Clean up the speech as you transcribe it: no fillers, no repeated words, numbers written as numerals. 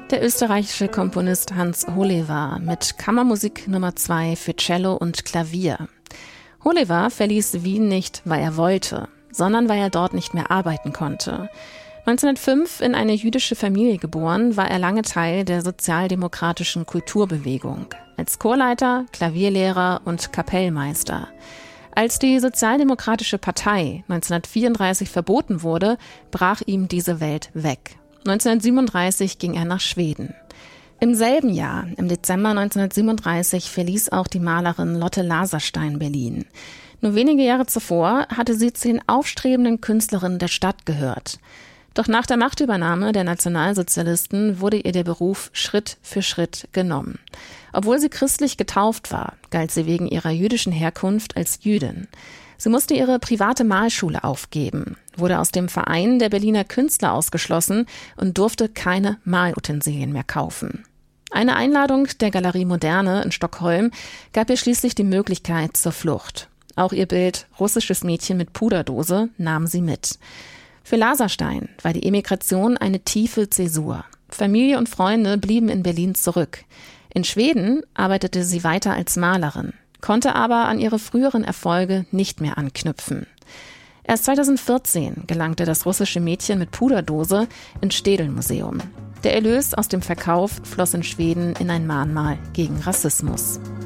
Der österreichische Komponist Hans Holewa mit Kammermusik Nummer 2 für Cello und Klavier. Holewa verließ Wien nicht, weil er wollte, sondern weil er dort nicht mehr arbeiten konnte. 1905 in eine jüdische Familie geboren, war er lange Teil der sozialdemokratischen Kulturbewegung. Als Chorleiter, Klavierlehrer und Kapellmeister. Als die Sozialdemokratische Partei 1934 verboten wurde, brach ihm diese Welt weg. 1937 ging er nach Schweden. Im selben Jahr, im Dezember 1937, verließ auch die Malerin Lotte Laserstein Berlin. Nur wenige Jahre zuvor hatte sie zu den aufstrebenden Künstlerinnen der Stadt gehört. Doch nach der Machtübernahme der Nationalsozialisten wurde ihr der Beruf Schritt für Schritt genommen. Obwohl sie christlich getauft war, galt sie wegen ihrer jüdischen Herkunft als Jüdin. Sie musste ihre private Malschule aufgeben, wurde aus dem Verein der Berliner Künstler ausgeschlossen und durfte keine Malutensilien mehr kaufen. Eine Einladung der Galerie Moderne in Stockholm gab ihr schließlich die Möglichkeit zur Flucht. Auch ihr Bild »Russisches Mädchen mit Puderdose« nahm sie mit. Für Laserstein war die Emigration eine tiefe Zäsur. Familie und Freunde blieben in Berlin zurück. In Schweden arbeitete sie weiter als Malerin, konnte aber an ihre früheren Erfolge nicht mehr anknüpfen. Erst 2014 gelangte das russische Mädchen mit Puderdose ins Städel-Museum. Der Erlös aus dem Verkauf floss in Schweden in ein Mahnmal gegen Rassismus.